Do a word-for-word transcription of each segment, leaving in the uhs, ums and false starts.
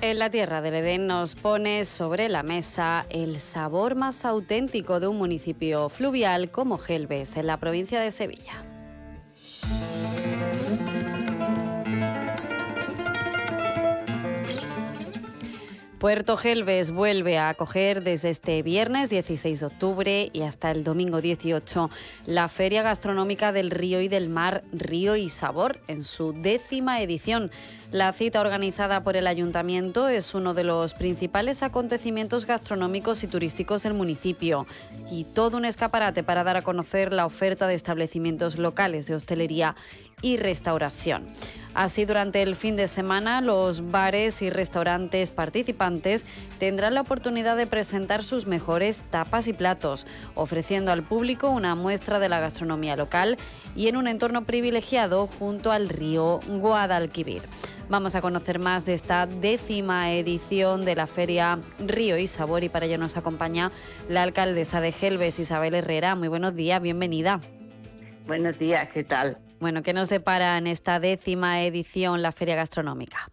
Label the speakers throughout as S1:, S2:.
S1: En la tierra del Edén nos pone sobre la mesa el sabor más auténtico de un municipio fluvial como Gelbes, en la provincia de Sevilla. Puerto Gelbes vuelve a acoger desde este viernes dieciséis de octubre y hasta el domingo dieciocho la Feria Gastronómica del Río y del Mar, Río y Sabor, en su décima edición. La cita organizada por el Ayuntamiento es uno de los principales acontecimientos gastronómicos y turísticos del municipio y todo un escaparate para dar a conocer la oferta de establecimientos locales de hostelería y restauración. Así, durante el fin de semana, los bares y restaurantes participantes tendrán la oportunidad de presentar sus mejores tapas y platos, ofreciendo al público una muestra de la gastronomía local y en un entorno privilegiado junto al río Guadalquivir. Vamos a conocer más de esta décima edición de la Feria Río y Sabor y para ello nos acompaña la alcaldesa de Gelbes, Isabel Herrera. Muy buenos días, bienvenida.
S2: Buenos días, ¿qué tal?
S1: Bueno, ¿qué nos depara en esta décima edición la Feria Gastronómica?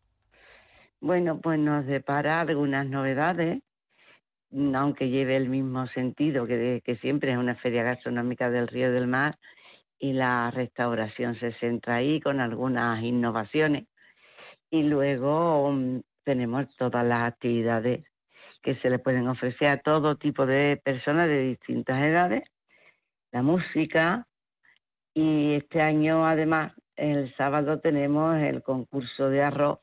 S2: Bueno, pues nos depara algunas novedades, aunque lleve el mismo sentido que, de, que siempre es una feria gastronómica del Río y del Mar, y la restauración se centra ahí con algunas innovaciones. Y luego um, tenemos todas las actividades que se le pueden ofrecer a todo tipo de personas de distintas edades, la música. Y este año, además, el sábado tenemos el concurso de arroz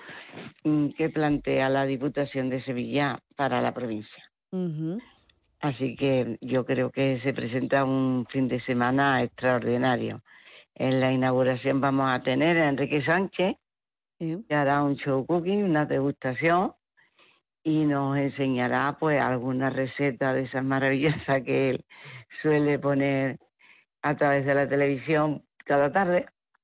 S2: que plantea la Diputación de Sevilla para la provincia.
S1: Uh-huh.
S2: Así que yo creo que se presenta un fin de semana extraordinario. En la inauguración vamos a tener a Enrique Sánchez, sí, que hará un show cooking, una degustación, y nos enseñará pues alguna receta de esas maravillosas que él suele poner a través de la televisión cada tarde.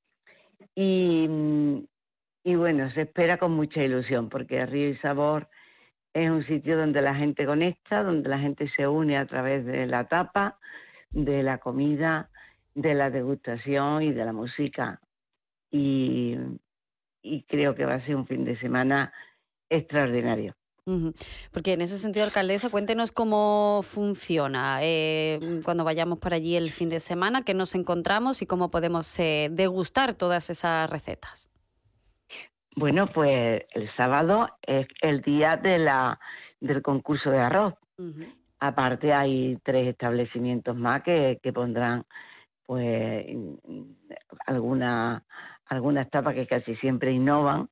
S2: Y, y bueno, se espera con mucha ilusión, porque Río y Sabor es un sitio donde la gente conecta, donde la gente se une a través de la tapa, de la comida, de la degustación y de la música. Y, y creo que va a ser un fin de semana extraordinario.
S1: Uh-huh. Porque en ese sentido, alcaldesa, cuéntenos cómo funciona eh, cuando vayamos por allí el fin de semana, qué nos encontramos y cómo podemos eh, degustar todas esas recetas.
S2: Bueno, pues el sábado es el día de la del concurso de arroz. Uh-huh. Aparte hay tres establecimientos más que, que pondrán pues algunas algunas tapas que casi siempre innovan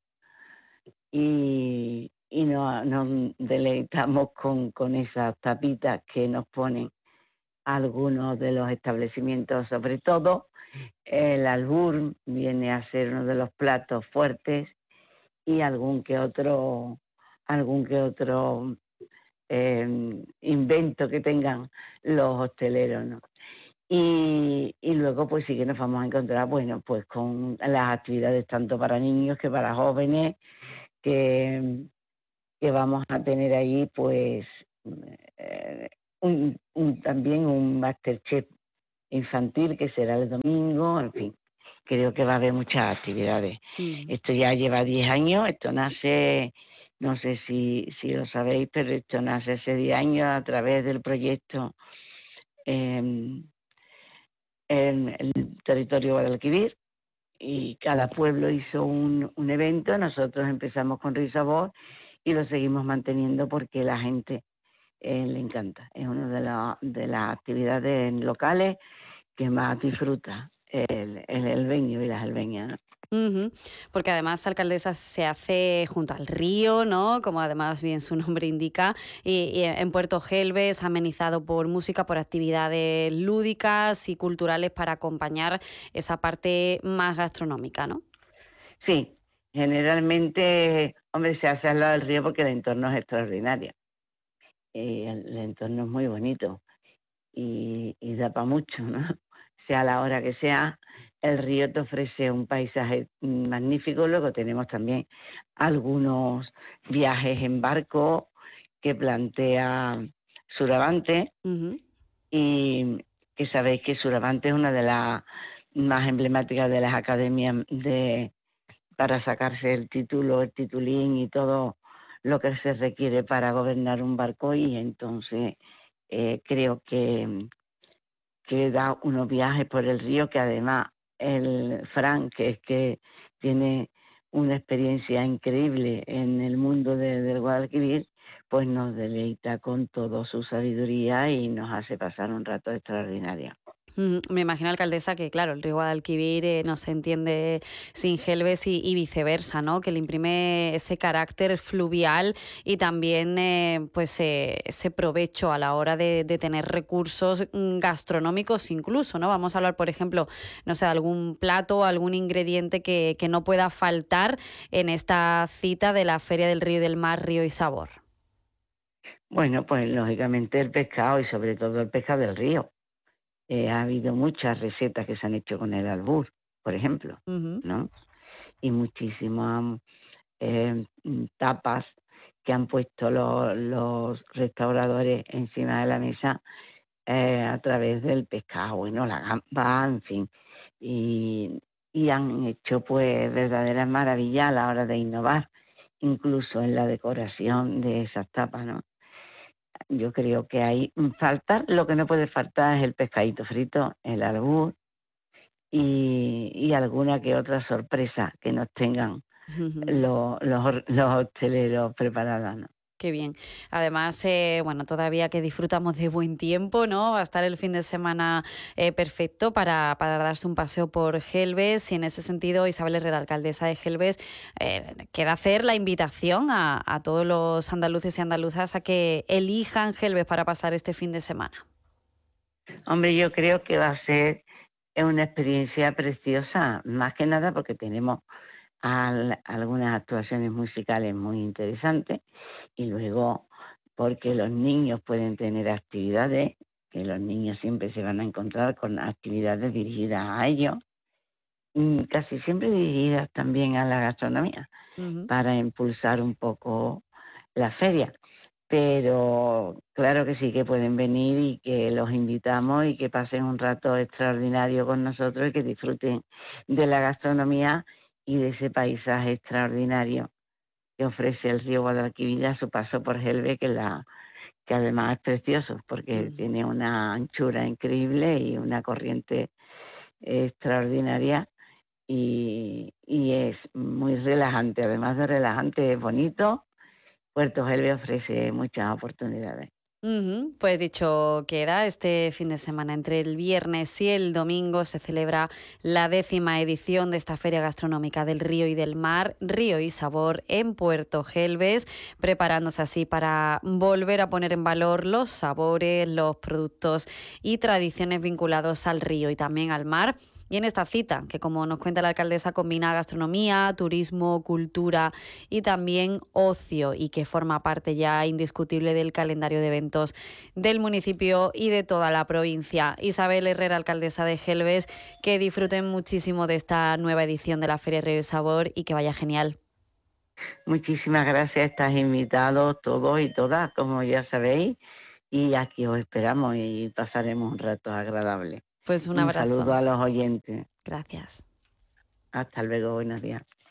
S2: y y nos, nos deleitamos con, con esas tapitas que nos ponen algunos de los establecimientos, sobre todo el albur viene a ser uno de los platos fuertes y algún que otro, algún que otro eh, invento que tengan los hosteleros, ¿no? Y, y luego pues sí que nos vamos a encontrar, bueno, pues con las actividades tanto para niños que para jóvenes, que que vamos a tener ahí pues eh, un, un, también un Masterchef infantil que será el domingo, en fin, creo que va a haber muchas actividades. Uh-huh. Esto ya lleva diez años, esto nace, no sé si, si lo sabéis, pero esto nace hace diez años a través del proyecto eh, en el territorio Guadalquivir, y cada pueblo hizo un, un evento. Nosotros empezamos con Río y Sabor y lo seguimos manteniendo porque la gente eh, le encanta. Es una de, la, de las actividades locales que más disfruta el, el elbeño y las elbeñas, ¿no?
S1: Uh-huh. Porque además, alcaldesa, se hace junto al río, ¿no? Como además bien su nombre indica, y, y en Puerto Gelbes, amenizado por música, por actividades lúdicas y culturales para acompañar esa parte más gastronómica, ¿no?
S2: Sí, generalmente, hombre, se hace al lado del río porque el entorno es extraordinario. Y el, el entorno es muy bonito y, y da para mucho, ¿no? Sea la hora que sea, el río te ofrece un paisaje magnífico. Luego tenemos también algunos viajes en barco que plantea Suravante, uh-huh, y que sabéis que Suravante es una de las más emblemáticas de las academias de, para sacarse el título, el titulín y todo lo que se requiere para gobernar un barco, y entonces eh, creo que, que da unos viajes por el río que además el Fran, que es que tiene una experiencia increíble en el mundo de- del Guadalquivir, pues nos deleita con toda su sabiduría y nos hace pasar un rato extraordinario.
S1: Mm, Me imagino, alcaldesa, que claro, el río Guadalquivir eh, no se entiende sin Gelbes y, y viceversa, ¿no? Que le imprime ese carácter fluvial y también eh, pues eh, ese provecho a la hora de, de tener recursos mm, gastronómicos incluso, ¿no? Vamos a hablar, por ejemplo, no sé, de algún plato, algún ingrediente que, que no pueda faltar en esta cita de la Feria del Río y del Mar, Río y Sabor.
S2: Bueno, pues lógicamente el pescado y sobre todo el pescado del río. Eh, ha habido muchas recetas que se han hecho con el albur, por ejemplo,
S1: Ujú.
S2: ¿no? Y muchísimas eh, mm, tapas que han puesto los, los restauradores encima de la mesa eh, a través del pescado, bueno, la gamba, en fin. Y, y han hecho pues verdaderas maravillas a la hora de innovar, incluso en la decoración de esas tapas, ¿no? Yo creo que hay falta, lo que no puede faltar es el pescadito frito, el albur y, y alguna que otra sorpresa que nos tengan los, los, los hosteleros preparadas, ¿no?
S1: Qué bien. Además, eh, bueno, todavía que disfrutamos de buen tiempo, ¿no? Va a estar el fin de semana eh, perfecto para, para darse un paseo por Gelbes. Y en ese sentido, Isabel Herrera, alcaldesa de Gelbes, eh, queda hacer la invitación a, a todos los andaluces y andaluzas a que elijan Gelbes para pasar este fin de semana.
S2: Hombre, yo creo que va a ser una experiencia preciosa, más que nada porque tenemos al- algunas actuaciones musicales muy interesantes, y luego porque los niños pueden tener actividades, que los niños siempre se van a encontrar con actividades dirigidas a ellos, y casi siempre dirigidas también a la gastronomía,
S1: Ujú.
S2: para impulsar un poco la feria. Pero claro que sí, que pueden venir y que los invitamos y que pasen un rato extraordinario con nosotros y que disfruten de la gastronomía y de ese paisaje extraordinario que ofrece el río Guadalquivir a su paso por Gelbe, que, la, que además es precioso porque
S1: Ujú.
S2: tiene una anchura increíble y una corriente extraordinaria, y, y es muy relajante. Además de relajante, es bonito. Puerto Gelbe ofrece muchas oportunidades.
S1: Ujú. Pues dicho queda, este fin de semana, entre el viernes y el domingo, se celebra la décima edición de esta Feria Gastronómica del Río y del Mar, Río y Sabor, en Puerto Gelbes, preparándose así para volver a poner en valor los sabores, los productos y tradiciones vinculados al río y también al mar. Y en esta cita, que como nos cuenta la alcaldesa, combina gastronomía, turismo, cultura y también ocio, y que forma parte ya indiscutible del calendario de eventos del municipio y de toda la provincia. Isabel Herrera, alcaldesa de Gelbes, que disfruten muchísimo de esta nueva edición de la Feria Río y Sabor y que vaya genial.
S2: Muchísimas gracias, estás invitados todos y todas, como ya sabéis, y aquí os esperamos y pasaremos un rato agradable.
S1: Pues un
S2: Un saludo
S1: abrazo.
S2: a los oyentes.
S1: Gracias.
S2: Hasta luego, buenos días.